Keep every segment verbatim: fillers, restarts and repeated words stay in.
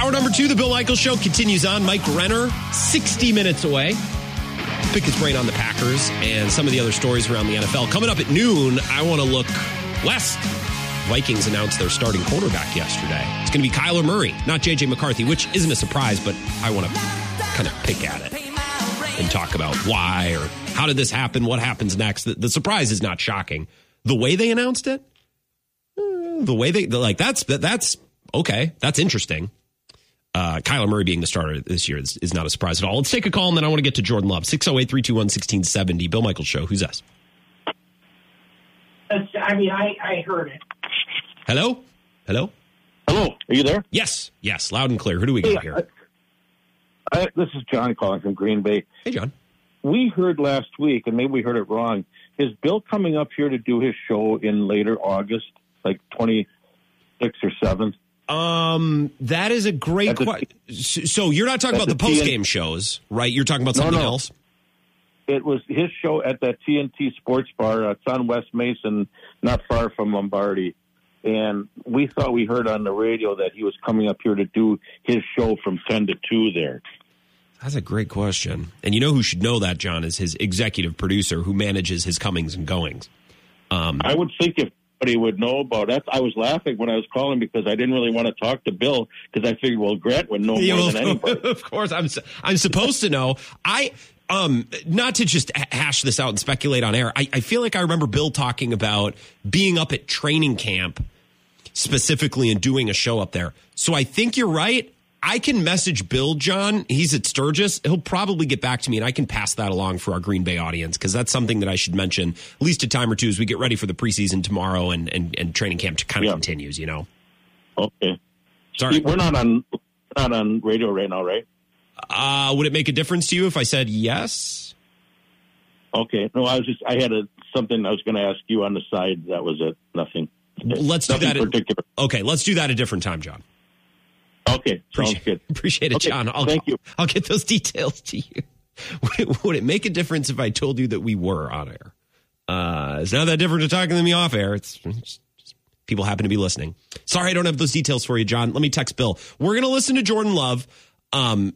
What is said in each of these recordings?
Hour number two, the Bill Michaels Show continues on. Mike Renner, sixty minutes away. Pick his brain on the Packers and some of the other stories around the N F L. Coming up at noon, I want to look west. Vikings announced their starting quarterback yesterday. It's going to be Kyler Murray, not J J McCarthy, which isn't a surprise, but I want to kind of pick at it and talk about why or how did this happen, what happens next. The, the surprise is not shocking. The way they announced it, the way they, like, that's, that, that's okay. That's interesting. Uh, Kyler Murray being the starter this year is, is not a surprise at all. Let's take a call, and then I want to get to Jordan Love. six oh eight, three two one, one six seven oh. Bill Michaels Show. Who's this? I mean, I, I heard it. Hello? Hello? Hello. Are you there? Yes. Yes. Loud and clear. Who do we got hey, here? I, I, this is John calling from Green Bay. Hey, John. We heard last week, and maybe we heard it wrong, is Bill coming up here to do his show in later August, like twenty-sixth or seventh? Um, that is a great question. So you're not talking about the, the post-game shows, right? You're talking about something no, no. else? It was his show at that T N T Sports Bar. Uh, it's on West Mason, not far from Lombardi. And we thought we heard on the radio that he was coming up here to do his show from ten to two there. That's a great question. And you know who should know that, John, is his executive producer who manages his comings and goings. Um, I would think if somebody would know about that. I was laughing when I was calling because I didn't really want to talk to Bill because I figured, well, Grant would know more yeah, well, than anybody. Of course, I'm I'm supposed to know. I um not to just hash this out and speculate on air. I, I feel like I remember Bill talking about being up at training camp specifically and doing a show up there. So I think you're right. I can message Bill, John. He's at Sturgis. He'll probably get back to me, and I can pass that along for our Green Bay audience because that's something that I should mention at least a time or two as we get ready for the preseason tomorrow and, and, and training camp kind of yeah. continues, you know. Okay. Sorry. We're not on not on radio right now, right? Uh, would it make a difference to you if I said yes? Okay. No, I was just, I had a, something I was going to ask you on the side. That was it. Nothing. Let's Nothing do that. Particular. At, okay. Let's do that a different time, John. Okay. Sounds appreciate, good. Appreciate it, okay, John. I'll, thank you. I'll get those details to you. Would it, would it make a difference if I told you that we were on air? Uh, it's not that different to talking to me off air. It's, it's just, people happen to be listening. Sorry, I don't have those details for you, John. Let me text Bill. We're going to listen to Jordan Love. Um,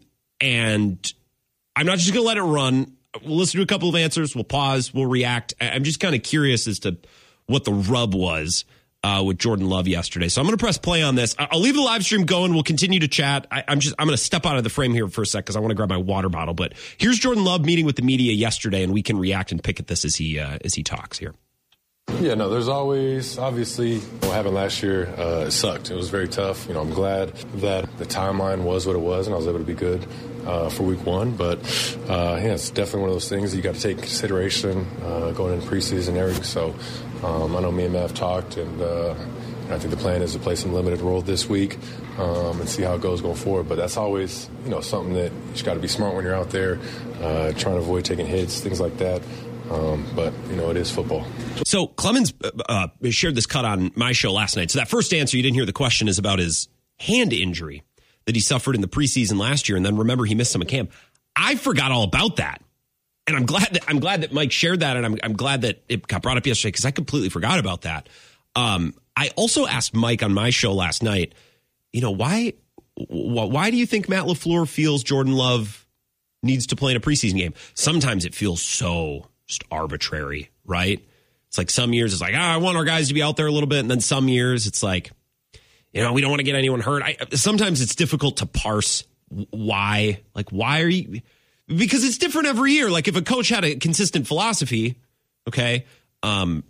and I'm not just going to let it run. We'll listen to a couple of answers. We'll pause. We'll react. I'm just kind of curious as to what the rub was uh, with Jordan Love yesterday. So I'm going to press play on this. I'll leave the live stream going. We'll continue to chat. I, I'm just I'm going to step out of the frame here for a sec because I want to grab my water bottle. But here's Jordan Love meeting with the media yesterday, and we can react and pick at this as he uh, as he talks here. Yeah, no, there's always, obviously, what happened last year, uh, it sucked. It was very tough. You know, I'm glad that the timeline was what it was and I was able to be good uh, for week one. But, uh, yeah, it's definitely one of those things that you got to take into consideration uh, going into preseason and everything. So um, I know me and Matt have talked, and uh, I think the plan is to play some limited role this week um, and see how it goes going forward. But that's always, you know, something that you just got to be smart when you're out there, uh, trying to avoid taking hits, things like that. Um, but, you know, it is football. So Clemens uh, shared this cut on my show last night. So that first answer, you didn't hear the question, is about his hand injury that he suffered in the preseason last year. And then remember, he missed some of camp. I forgot all about that. And I'm glad that I'm glad that Mike shared that. And I'm, I'm glad that it got brought up yesterday because I completely forgot about that. Um, I also asked Mike on my show last night, you know, why, why do you think Matt LaFleur feels Jordan Love needs to play in a preseason game? Sometimes it feels so just arbitrary, right? It's like some years it's like, ah, I want our guys to be out there a little bit. And then some years it's like, you know, we don't want to get anyone hurt. I, sometimes it's difficult to parse why, like, why are you, because it's different every year. Like if a coach had a consistent philosophy, okay, um,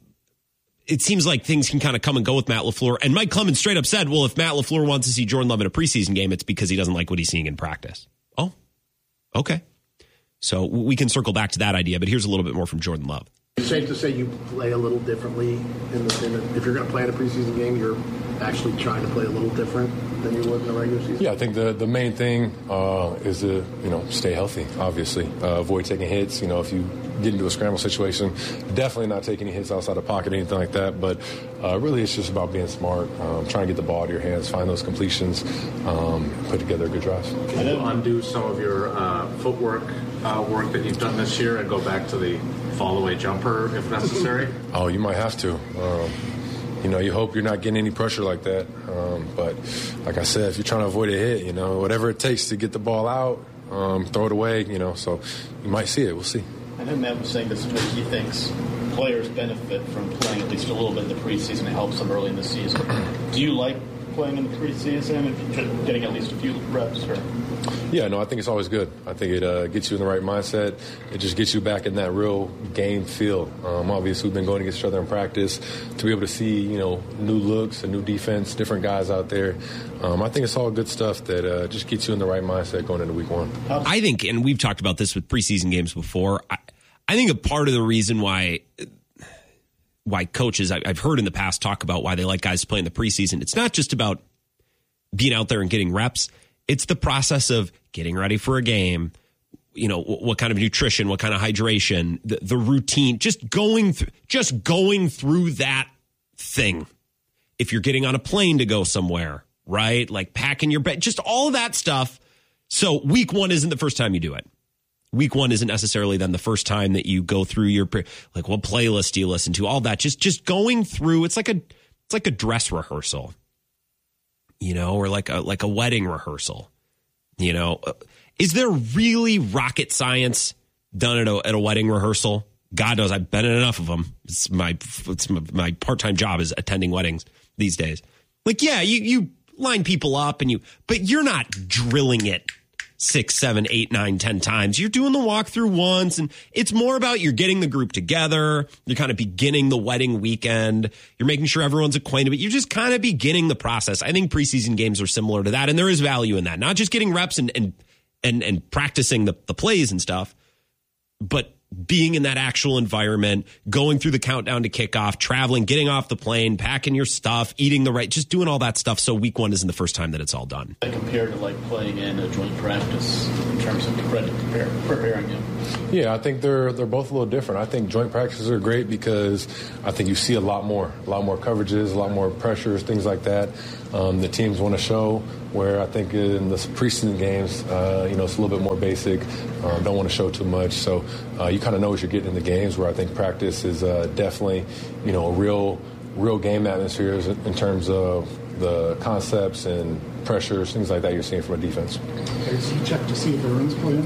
it seems like things can kind of come and go with Matt LaFleur. And Mike Clemens straight up said, well, if Matt LaFleur wants to see Jordan Love in a preseason game, it's because he doesn't like what he's seeing in practice. Oh, okay. So we can circle back to that idea, but here's a little bit more from Jordan Love. It's safe to say you play a little differently in the, in the if you're going to play in a preseason game, you're actually trying to play a little different than you would in the regular season? Yeah, I think the, the main thing uh, is to, you know, stay healthy, obviously. Uh, avoid taking hits. You know, if you get into a scramble situation, definitely not take any hits outside the pocket, anything like that. But uh, really it's just about being smart, um, trying to get the ball out of your hands, find those completions, um, put together a good drive. Can you undo some of your uh, footwork uh, work that you've done this year and go back to the fall-away jumper if necessary? Oh, you might have to. Um, you know, you hope you're not getting any pressure like that. Um, but like I said, if you're trying to avoid a hit, you know, whatever it takes to get the ball out, um, throw it away, you know, so you might see it. We'll see. I know Matt was saying this week he thinks players benefit from playing at least a little bit in the preseason. It helps them early in the season. Do you like playing in the preseason and getting at least a few reps? Or? Yeah, no, I think it's always good. I think it uh, gets you in the right mindset. It just gets you back in that real game feel. Um, obviously, we've been going against each other in practice to be able to see, you know, new looks, a new defense, different guys out there. Um, I think it's all good stuff that uh, just gets you in the right mindset going into week one. I think, and we've talked about this with preseason games before, I, I think a part of the reason why why coaches, I've heard in the past talk about why they like guys to play in the preseason, it's not just about being out there and getting reps. It's the process of getting ready for a game, you know, what kind of nutrition, what kind of hydration, the, the routine, just going through, just going through that thing. If you're getting on a plane to go somewhere, right? Like packing your bed, just all of that stuff. So week one isn't the first time you do it. Week one isn't necessarily then the first time that you go through your, like, what playlist do you listen to? All that, just, just going through, it's like a, it's like a dress rehearsal, you know, or like a, like a wedding rehearsal, you know. Is there really rocket science done at a, at a wedding rehearsal? God knows, I've been in enough of them. It's my, it's my, my part-time job is attending weddings these days. Like, yeah, you, you line people up and you, but you're not drilling it six, seven, eight, nine, ten times. You're doing the walkthrough once, and it's more about you're getting the group together. You're kind of beginning the wedding weekend. You're making sure everyone's acquainted, but you're just kind of beginning the process. I think preseason games are similar to that, and there is value in that. Not just getting reps and and and, and practicing the, the plays and stuff, but being in that actual environment, going through the countdown to kickoff, traveling, getting off the plane, packing your stuff, eating the right, just doing all that stuff. So week one isn't the first time that it's all done. Compared to like playing in a joint practice in terms of prepare, preparing you. Yeah, I think they're they're both a little different. I think joint practices are great because I think you see a lot more, a lot more coverages, a lot more pressures, things like that. Um, the teams want to show. Where I think in the preseason games, uh, you know, it's a little bit more basic. Um, don't want to show too much, so uh, you kind of know what you're getting in the games. Where I think practice is uh, definitely, you know, a real, real game atmosphere in terms of the concepts and pressures, things like that you're seeing from a defense. Has he checked to see if Aaron's playing?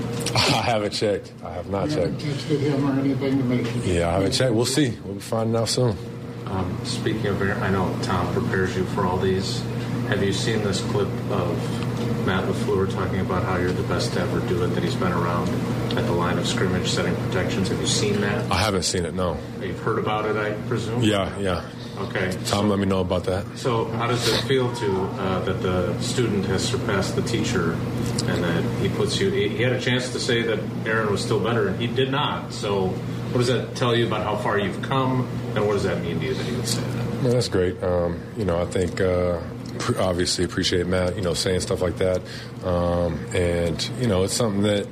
I haven't checked. I have not you checked. Haven't texted him or anything to make sure? Yeah, I haven't checked. We'll see. We'll be finding out soon. Um, speaking of, I know Tom prepares you for all these. Have you seen this clip of Matt LaFleur talking about how you're the best to ever do it, that he's been around at the line of scrimmage setting protections? Have you seen that? I haven't seen it, no. You've heard about it, I presume? Yeah, yeah. Okay. Tom, so, let me know about that. So how does it feel to uh, that the student has surpassed the teacher and that he puts you, he, he had a chance to say that Aaron was still better and he did not. So what does that tell you about how far you've come and what does that mean to you that he would say that? Well, that's great. Um, you know, I think... Uh, obviously appreciate Matt, you know, saying stuff like that. Um, and, you know, it's something that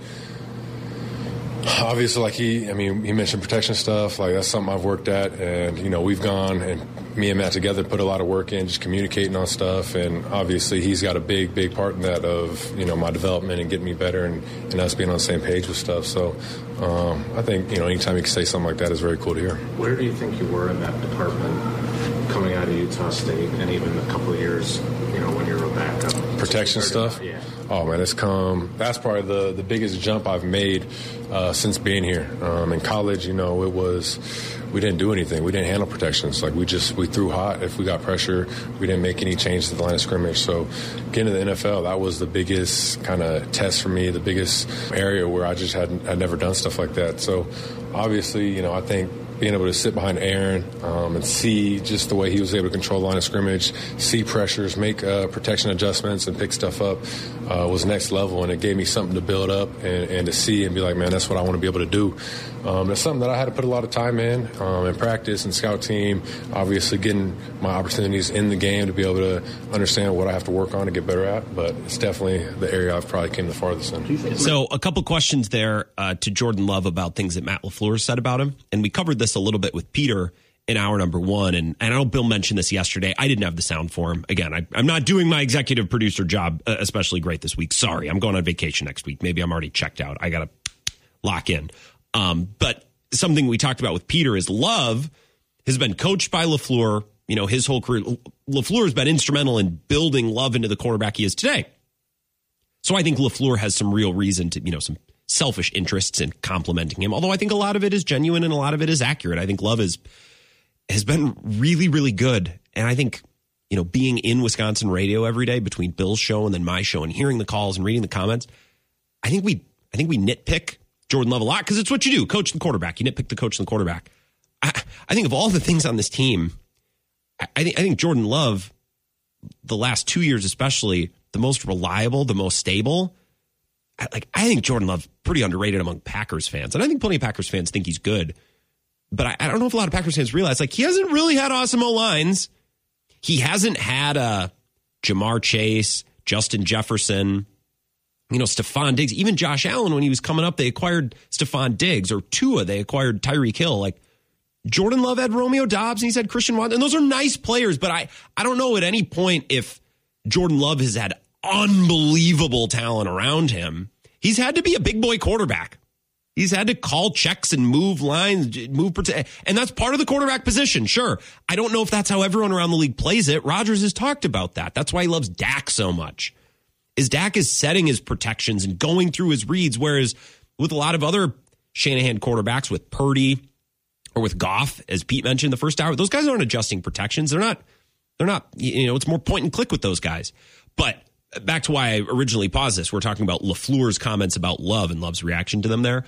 obviously, like he, I mean, he mentioned protection stuff. Like that's something I've worked at. And, you know, we've gone and me and Matt together put a lot of work in just communicating on stuff. And obviously he's got a big, big part in that of, you know, my development and getting me better and, and us being on the same page with stuff. So um, I think, you know, anytime you can say something like that is very cool to hear. Where do you think you were in that department coming out of Utah State and even a couple of years, you know, when you were back up? Protection stuff? Yeah. Oh, man, it's come. That's probably the, the biggest jump I've made uh, since being here. Um, in college, you know, it was, we didn't do anything. We didn't handle protections. Like, we just, we threw hot. If we got pressure, we didn't make any changes to the line of scrimmage. So getting to the N F L, that was the biggest kind of test for me, the biggest area where I just hadn't, I'd never done stuff like that. So obviously, you know, I think being able to sit behind Aaron um, and see just the way he was able to control the line of scrimmage, see pressures, make uh, protection adjustments, and pick stuff up uh, was next level. And it gave me something to build up and, and to see and be like, man, that's what I want to be able to do. Um, it's something that I had to put a lot of time in um, and practice and scout team, obviously getting my opportunities in the game to be able to understand what I have to work on to get better at. But it's definitely the area I've probably came the farthest in. So a couple questions there uh, to Jordan Love about things that Matt LaFleur said about him. And we covered this a little bit with Peter in hour number one. And, and I know Bill mentioned this yesterday. I didn't have the sound for him. Again, I, I'm not doing my executive producer job uh, especially great this week. Sorry, I'm going on vacation next week. Maybe I'm already checked out. I got to lock in. Um, but something we talked about with Peter is Love has been coached by LaFleur you know, his whole career. LaFleur has been instrumental in building Love into the quarterback he is today. So I think LaFleur has some real reason to, you know, some selfish interests in complimenting him. Although I think a lot of it is genuine and a lot of it is accurate. I think Love is, has been really, really good. And I think, you know, being in Wisconsin radio every day between Bill's show and then my show and hearing the calls and reading the comments, I think we, I think we nitpick Jordan Love a lot because it's what you do. Coach the quarterback. You nitpick the coach and the quarterback. I, I think of all the things on this team, I, I think I think Jordan Love, the last two years especially, the most reliable, the most stable. I, like I think Jordan Love's pretty underrated among Packers fans, and I think plenty of Packers fans think he's good. But I, I don't know if a lot of Packers fans realize like he hasn't really had awesome O-lines. He hasn't had a Jamar Chase, Justin Jefferson, you know, Stephon Diggs, even Josh Allen when he was coming up. They acquired Stephon Diggs, or Tua. They acquired Tyreek Hill. Like Jordan Love had Romeo Doubs and he's had Christian Watson, and those are nice players. But I, I don't know at any point if Jordan Love has had unbelievable talent around him. He's had to be a big boy quarterback. He's had to call checks and move lines, move, and that's part of the quarterback position. Sure. I don't know if that's how everyone around the league plays it. Rodgers has talked about that. That's why he loves Dak so much. Is Dak is setting his protections and going through his reads, whereas with a lot of other Shanahan quarterbacks, with Purdy or with Goff, as Pete mentioned the first hour, those guys aren't adjusting protections. They're not, they're not, you know, it's more point and click with those guys. But back to why I originally paused this, we're talking about LaFleur's comments about Love and Love's reaction to them there.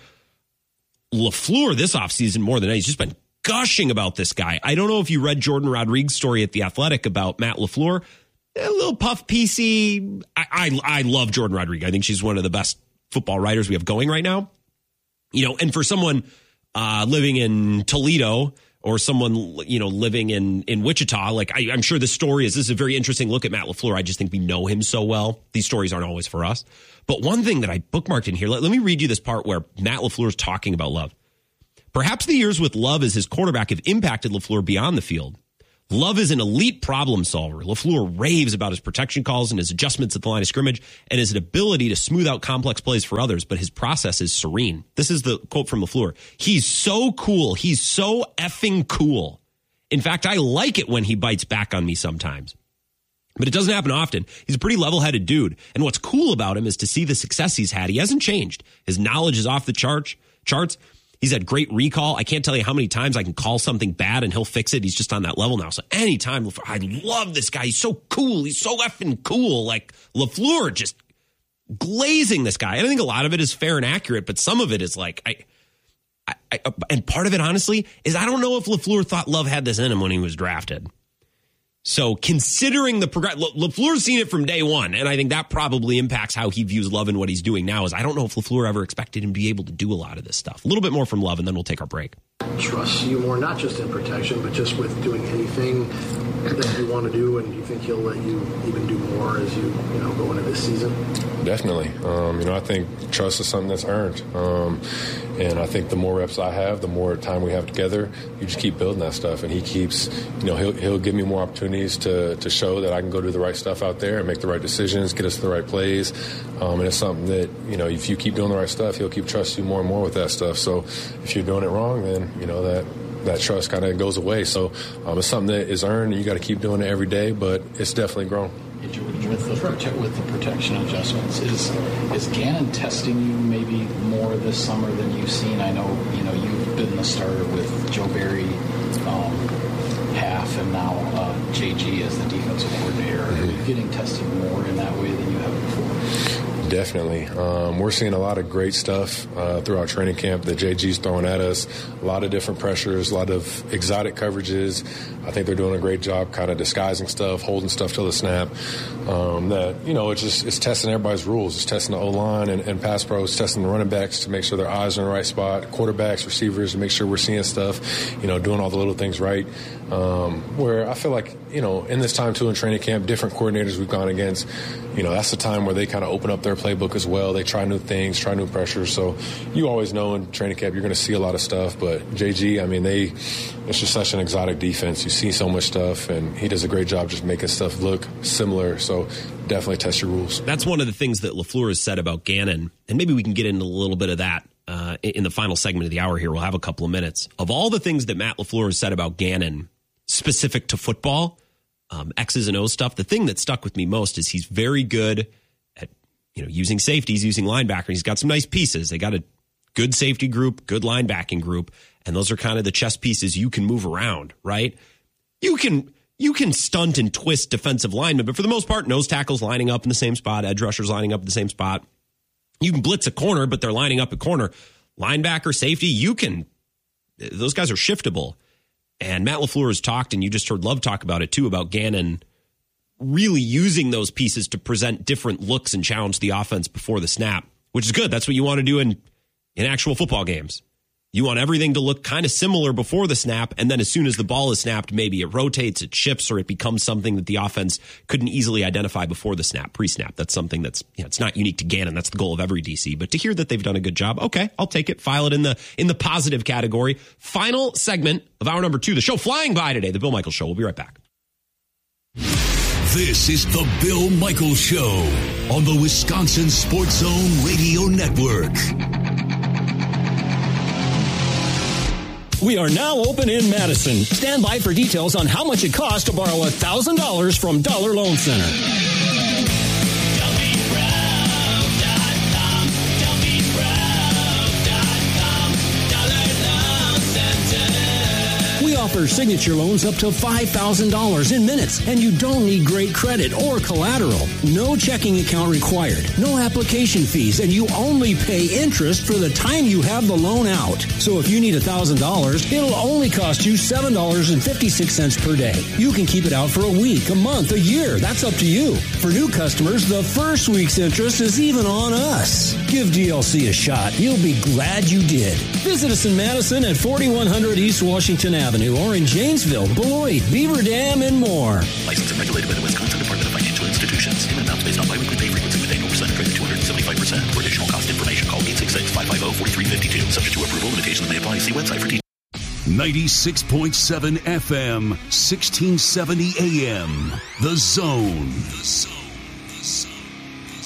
LaFleur this offseason more than anything, he's just been gushing about this guy. I don't know if you read Jordan Rodriguez's story at The Athletic about Matt LaFleur. A little puff P C. I, I, I love Jordan Rodriguez. I think she's one of the best football writers we have going right now. You know, and for someone uh, living in Toledo or someone, you know, living in, in Wichita, like I, I'm sure this story is, this is a very interesting look at Matt LaFleur. I just think we know him so well. These stories aren't always for us. But one thing that I bookmarked in here, let, let me read you this part where Matt LaFleur is talking about Love. Perhaps the years with Love as his quarterback have impacted LaFleur beyond the field. Love is an elite problem solver. LaFleur raves about his protection calls and his adjustments at the line of scrimmage and his ability to smooth out complex plays for others, but his process is serene. This is the quote from LaFleur. He's so cool. He's so effing cool. In fact, I like it when he bites back on me sometimes. But it doesn't happen often. He's a pretty level-headed dude. And what's cool about him is to see the success he's had. He hasn't changed. His knowledge is off the chart, charts. He's had great recall. I can't tell you how many times I can call something bad and he'll fix it. He's just on that level now. So anytime, I love this guy. He's so cool. He's so effing cool. Like LaFleur just glazing this guy. And I think a lot of it is fair and accurate, but some of it is like, I, I, I and part of it, honestly, is I don't know if LaFleur thought Love had this in him when he was drafted. So considering the progress, LaFleur's seen it from day one, and I think that probably impacts how he views Love and what he's doing now. Is I don't know if LaFleur ever expected him to be able to do a lot of this stuff. A little bit more from Love, and then we'll take our break. Trust you more, not just in protection, but just with doing anything that you want to do, and you think he'll let you even do more as you, you know, go into this season? Definitely. Um, you know, I think trust is something that's earned. Um, and I think the more reps I have, the more time we have together, you just keep building that stuff. And he keeps, you know, he'll, he'll give me more opportunities to, to show that I can go do the right stuff out there and make the right decisions, get us to the right plays. Um, and it's something that, you know, if you keep doing the right stuff, he'll keep trusting you more and more with that stuff. So if you're doing it wrong, then, you know, that that trust kind of goes away. So um, it's something that is earned, and you got to keep doing it every day, but it's definitely grown. With the, prote- with the protection adjustments, is is Gannon testing you maybe more this summer than you've seen? I know, you know, you've been the starter with Joe Barry um, half, and now uh, J G as the defensive coordinator. Are you getting tested more in that way than you have before? Definitely. Um, we're seeing a lot of great stuff uh, throughout training camp that J G's throwing at us. A lot of different pressures, a lot of exotic coverages. I think they're doing a great job kind of disguising stuff, holding stuff till the snap. Um, that, you know, it's just it's testing everybody's rules. It's testing the O-line and, and pass pros, testing the running backs to make sure their eyes are in the right spot, quarterbacks, receivers to make sure we're seeing stuff, you know, doing all the little things right. Um, where I feel like, you know, in this time, too, in training camp, different coordinators we've gone against, you know, that's the time where they kind of open up their playbook as well. They try new things, try new pressures. So you always know in training camp you're going to see a lot of stuff. But J G, I mean, they it's just such an exotic defense. You see so much stuff, and he does a great job just making stuff look similar. So definitely test your rules. That's one of the things that LaFleur has said about Gannon, and maybe we can get into a little bit of that uh, in the final segment of the hour here. We'll have a couple of minutes. Of all the things that Matt LaFleur has said about Gannon specific to football, um, X's and O's stuff. The thing that stuck with me most is he's very good at, you know, using safeties, using linebacker. He's got some nice pieces. They got a good safety group, good linebacking group, and those are kind of the chess pieces you can move around, right? You can you can stunt and twist defensive linemen, but for the most part, nose tackles lining up in the same spot, edge rushers lining up in the same spot. You can blitz a corner, but they're lining up at corner. Linebacker, safety, you can, those guys are shiftable. And Matt LaFleur has talked, and you just heard Love talk about it too, about Gannon really using those pieces to present different looks and challenge the offense before the snap, which is good. That's what you want to do in, in actual football games. You want everything to look kind of similar before the snap, and then as soon as the ball is snapped, maybe it rotates, it shifts, or it becomes something that the offense couldn't easily identify before the snap, pre-snap. That's something that's, you know, it's not unique to Gannon. That's the goal of every D C. But to hear that they've done a good job, okay, I'll take it. File it in the in the positive category. Final segment of hour number two. The show flying by today. The Bill Michaels Show. We'll be right back. This is the Bill Michaels Show on the Wisconsin Sports Zone Radio Network. We are now open in Madison. Stand by for details on how much it costs to borrow one thousand dollars from Dollar Loan Center. Offer signature loans up to five thousand dollars in minutes, and you don't need great credit or collateral. No checking account required, no application fees, and you only pay interest for the time you have the loan out. So if you need one thousand dollars, it'll only cost you seven dollars and fifty-six cents per day. You can keep it out for a week, a month, a year. That's up to you. For new customers, the first week's interest is even on us. Give D L C a shot. You'll be glad you did. Visit us in Madison at forty-one hundred East Washington Avenue, or in Janesville, Beloit, Beaver Dam, and more. Licensed and regulated by the Wisconsin Department of Financial Institutions. Payment amounts based on biweekly pay frequency with annual percentage rate of two hundred seventy-five percent. For additional cost information, call eight six six, five five zero, four three five two. Subject to approval, limitations may apply. See website for details. ninety-six point seven F M, sixteen seventy A M. The Zone. The Zone. The Zone. The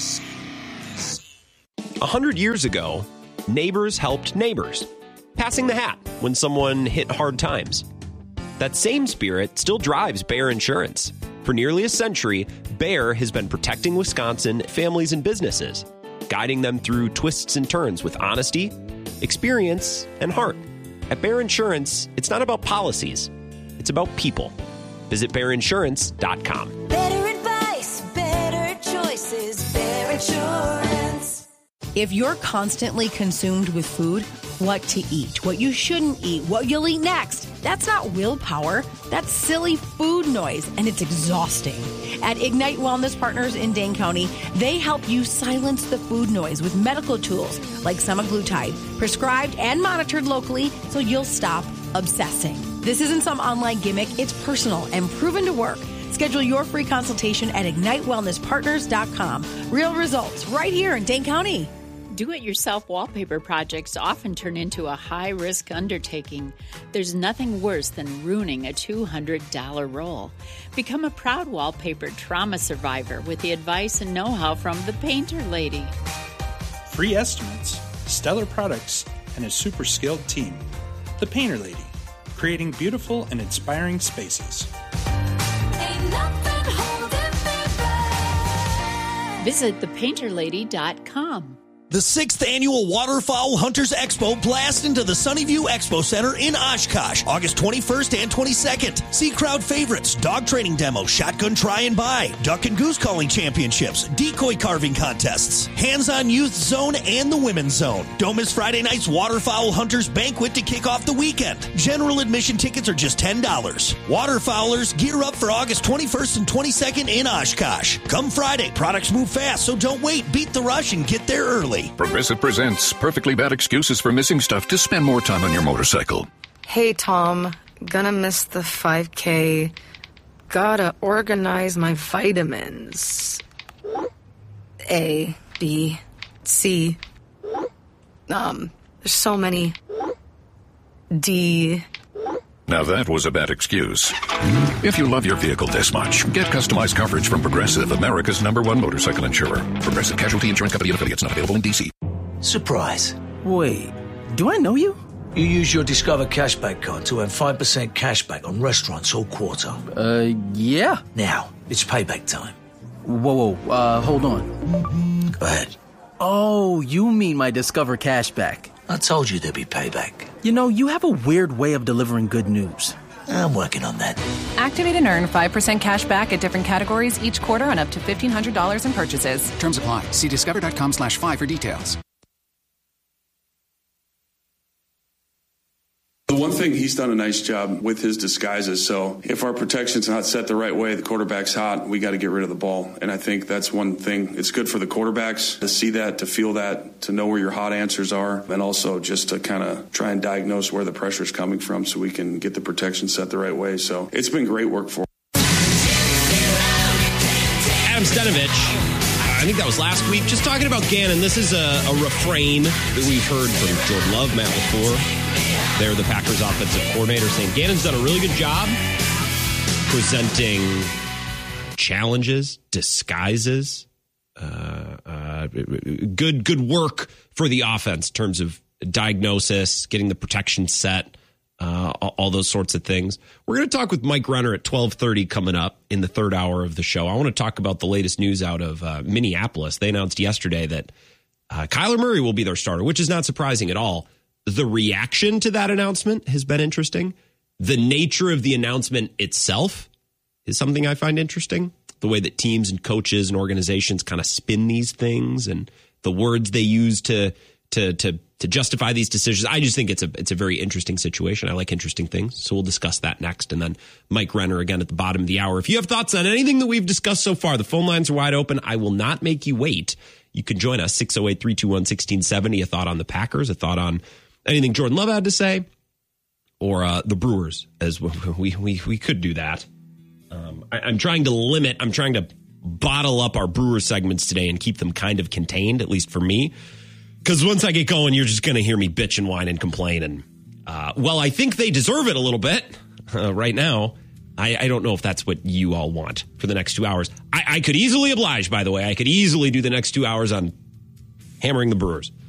Zone. A hundred years ago, neighbors helped neighbors, passing the hat when someone hit hard times. That same spirit still drives Bear Insurance. For nearly a century, Bear has been protecting Wisconsin families and businesses, guiding them through twists and turns with honesty, experience, and heart. At Bear Insurance, it's not about policies, it's about people. Visit bear insurance dot com. Better advice, better choices, Bear Insurance. If you're constantly consumed with food, what to eat, what you shouldn't eat, what you'll eat next, that's not willpower. That's silly food noise, and it's exhausting. At Ignite Wellness Partners in Dane County, they help you silence the food noise with medical tools like semaglutide, prescribed and monitored locally so you'll stop obsessing. This isn't some online gimmick. It's personal and proven to work. Schedule your free consultation at ignite wellness partners dot com. Real results right here in Dane County. Do-it-yourself wallpaper projects often turn into a high-risk undertaking. There's nothing worse than ruining a two hundred dollars roll. Become a proud wallpaper trauma survivor with the advice and know-how from the Painter Lady. Free estimates, stellar products, and a super skilled team. The Painter Lady, creating beautiful and inspiring spaces. Visit the painter lady dot com. The sixth Annual Waterfowl Hunters Expo blast into the Sunnyview Expo Center in Oshkosh, August twenty-first and twenty-second. See crowd favorites, dog training demo, shotgun try and buy, duck and goose calling championships, decoy carving contests, hands-on youth zone, and the women's zone. Don't miss Friday night's Waterfowl Hunters Banquet to kick off the weekend. General admission tickets are just ten dollars. Waterfowlers, gear up for August twenty-first and twenty-second in Oshkosh. Come Friday, products move fast, so don't wait. Beat the rush and get there early. Progressive presents Perfectly Bad Excuses for Missing Stuff to Spend More Time on Your Motorcycle. Hey, Tom. Gonna miss the five K. Gotta organize my vitamins. A, B, C. Um, there's so many. D. Now that was a bad excuse. If you love your vehicle this much, get customized coverage from Progressive, America's number one motorcycle insurer. Progressive Casualty Insurance Company and affiliates, not available in D C. Surprise. Wait, do I know you? You use your Discover Cashback card to earn five percent cashback on restaurants all quarter. Uh, yeah. Now, it's payback time. Whoa, whoa, uh, hold on. Go ahead. Oh, you mean my Discover Cashback. I told you there'd be payback. You know, you have a weird way of delivering good news. I'm working on that. Activate and earn five percent cash back at different categories each quarter on up to fifteen hundred dollars in purchases. Terms apply. See discover.com slash five for details. The one thing, he's done a nice job with his disguises. So if our protection's not set the right way, the quarterback's hot, we got to get rid of the ball. And I think that's one thing. It's good for the quarterbacks to see that, to feel that, to know where your hot answers are, and also just to kind of try and diagnose where the pressure's coming from so we can get the protection set the right way. So it's been great work for Adam Stenavich. I think that was last week. Just talking about Gannon. This is a, a refrain that we've heard from Jordan Love, Matt LaFleur. They're the Packers offensive coordinator, saying Gannon's done a really good job presenting challenges, disguises, uh, uh, good good work for the offense in terms of diagnosis, getting the protection set, uh, all, all those sorts of things. We're going to talk with Mike Renner at twelve thirty coming up in the third hour of the show. I want to talk about the latest news out of uh, Minneapolis. They announced yesterday that uh, Kyler Murray will be their starter, which is not surprising at all. The reaction to that announcement has been interesting. The nature of the announcement itself is something I find interesting. The way that teams and coaches and organizations kind of spin these things and the words they use to to to to justify these decisions. I just think it's a it's a very interesting situation. I like interesting things. So we'll discuss that next. And then Mike Renner again at the bottom of the hour. If you have thoughts on anything that we've discussed so far, the phone lines are wide open. I will not make you wait. You can join us, six oh eight, three two one, one six seven oh. A thought on the Packers, a thought on anything Jordan Love had to say, or uh, the Brewers, as we we we could do that. Um, I, I'm trying to limit, I'm trying to bottle up our Brewers segments today and keep them kind of contained, at least for me. Because once I get going, you're just going to hear me bitch and whine and complain. And, uh, well, I think they deserve it a little bit uh, right now. I, I don't know if that's what you all want for the next two hours. I, I could easily oblige, by the way. I could easily do the next two hours on hammering the Brewers.